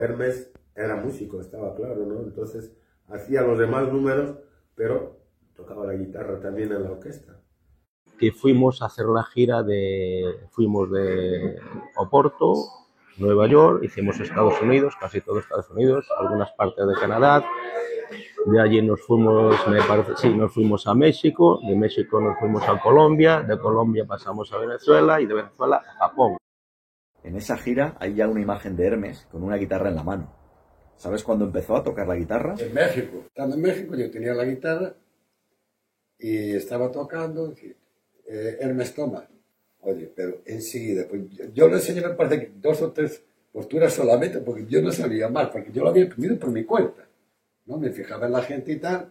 Hermes era músico, estaba claro, ¿no? Entonces hacía los demás números, pero tocaba la guitarra también en la orquesta. Que fuimos a hacer la gira fuimos de Oporto, Nueva York, hicimos Estados Unidos, casi todo Estados Unidos, algunas partes de Canadá. De allí nos fuimos, me parece, sí, nos fuimos a México, de México nos fuimos a Colombia, de Colombia pasamos a Venezuela y de Venezuela a Japón. En esa gira hay ya una imagen de Hermes con una guitarra en la mano. ¿Sabes cuándo empezó a tocar la guitarra? En México. Estando en México yo tenía la guitarra y estaba tocando. Hermes, toma. Oye, pero enseguida, pues yo le enseñé, me parece que 2 o 3 posturas solamente, porque yo no sabía más, porque yo lo había aprendido por mi cuenta, ¿no? Me fijaba en la gente y tal,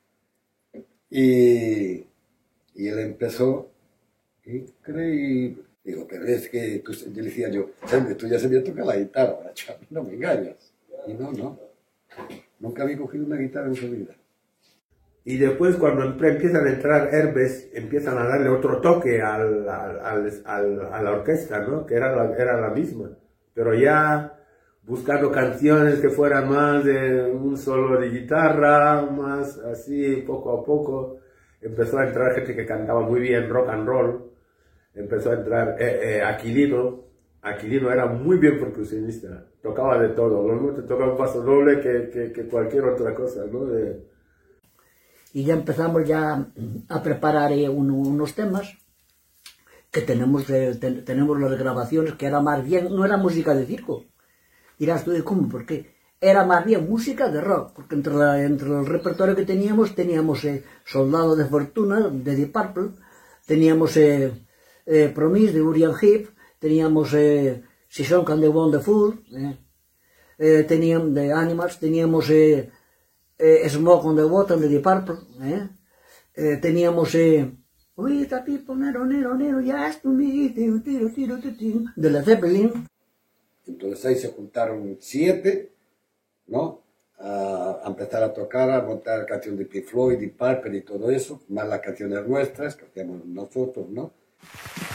y él empezó, increíble. Digo, pero es que, yo le decía yo, tú ya sabías tocar la guitarra, chaval, no me engañas. Y no, nunca había cogido una guitarra en su vida. Y después cuando empiezan a entrar Hermes, empiezan a darle otro toque a la orquesta, ¿no? Que era la misma. Pero ya buscando canciones que fueran más de un solo de guitarra, más así, poco a poco. Empezó a entrar gente que cantaba muy bien rock and roll. Empezó a entrar Aquilino. Aquilino era muy bien percusionista. Tocaba de todo. Lo mismo te tocaba un paso doble que cualquier otra cosa, ¿no? Y ya empezamos ya a preparar unos temas que tenemos las grabaciones, que era más bien, no era música de circo. Dirás tú, ¿cómo? ¿Por qué? Era más bien música de rock, porque entre el repertorio que teníamos Soldado de Fortuna, de Deep Purple, teníamos Promise, de Uriah Heep, teníamos Season Can the Wonderful, teníamos de Animals, teníamos Smoke on the Water, de Deep Purple, teníamos We the people, nero, yes to me, de Led Zeppelin. Entonces ahí se juntaron 7, ¿no? A empezar a tocar, a montar la canción de Pink Floyd y Purple y todo eso, más las canciones nuestras que hacíamos nosotros, ¿no?